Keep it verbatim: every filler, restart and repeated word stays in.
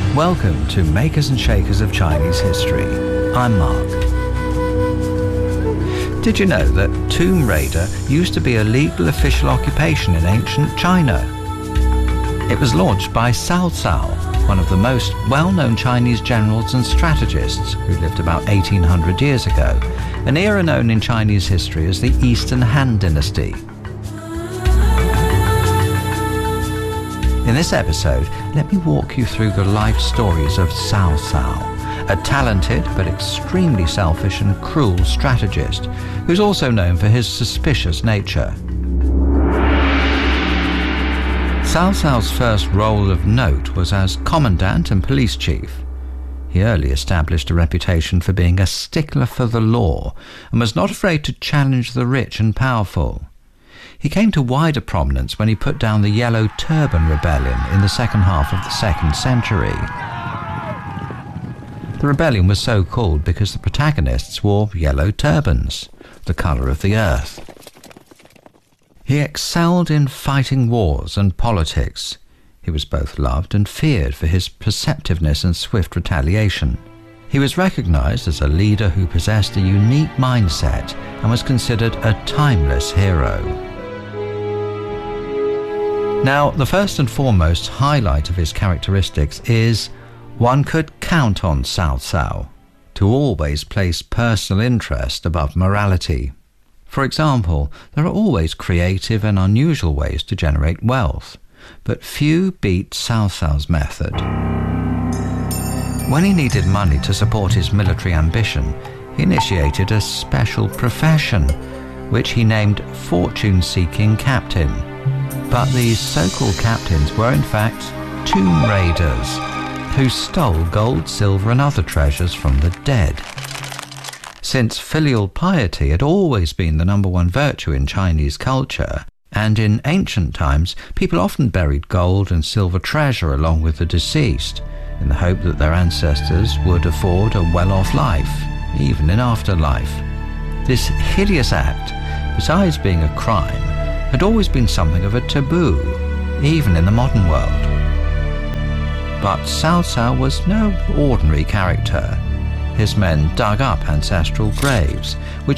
Welcome to Makers and Shakers of Chinese History. I'm Mark. Did you know that tomb raider used to be a legal official occupation in ancient China? It was launched by Cao Cao, one of the most well-known Chinese generals and strategists who lived about eighteen hundred years ago, an era known in Chinese history as the Eastern Han Dynasty. In this episode, let me walk you through the life stories of Cao Cao, a talented but extremely selfish and cruel strategist who's also known for his suspicious nature. Cao Cao's first role of note was as commandant and police chief. He early established a reputation for being a stickler for the law and was not afraid to challenge the rich and powerful. He came to wider prominence when he put down the Yellow Turban Rebellion in the second half of the second century. The rebellion was so called because the protagonists wore yellow turbans, the colour of the earth. He excelled in fighting wars and politics. He was both loved and feared for his perceptiveness and swift retaliation. He was recognised as a leader who possessed a unique mindset and was considered a timeless hero. Now, the first and foremost highlight of his characteristics is one could count on Cao Cao to always place personal interest above morality. For example, there are always creative and unusual ways to generate wealth, but few beat Cao Cao's method. When he needed money to support his military ambition, he initiated a special profession, which he named fortune-seeking captain. But these so-called captains were in fact tomb raiders who stole gold, silver and other treasures from the dead. Since filial piety had always been the number one virtue in Chinese culture, and in ancient times people often buried gold and silver treasure along with the deceased, in the hope that their ancestors would afford a well-off life, even in afterlife. This hideous act, besides being a crime, had always been something of a taboo, even in the modern world. But Cao Cao was no ordinary character. His men dug up ancestral graves, which